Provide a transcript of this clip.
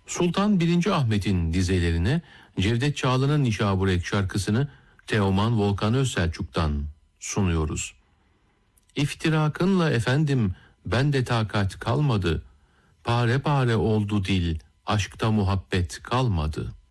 Sultan 1. Ahmet'in dizelerine Cevdet Çağlı'nın Nişaburek şarkısını Teoman Volkan Özselçuk'tan sunuyoruz. İftirakınla efendim bende takat kalmadı, pare pare oldu dil, aşkta muhabbet kalmadı.